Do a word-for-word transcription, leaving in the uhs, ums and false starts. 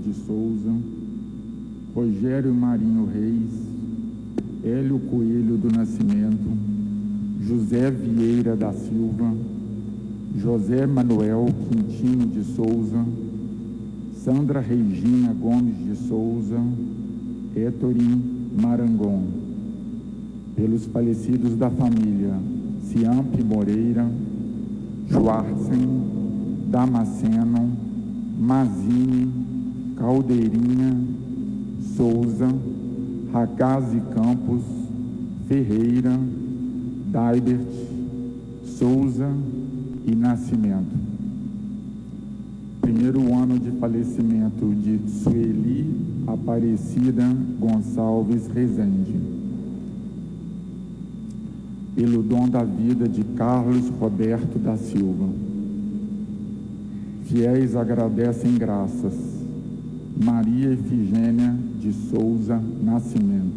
de Souza, Rogério Marinho Reis, Hélio Coelho do Nascimento, José Vieira da Silva, José Manuel Quintino de Souza, Sandra Regina Gomes de Souza, Hétorim Marangon. Pelos falecidos da família Ciampi Moreira, Schwarzen, Damasceno, Mazini, Caldeirinha, Souza, Ragazzi Campos, Ferreira, Daibert, Souza e Nascimento. Primeiro ano de falecimento de Sueli Aparecida Gonçalves Rezende. Pelo dom da vida de Carlos Roberto da Silva. Fiéis agradecem graças. Maria Efigênia de Souza Nascimento.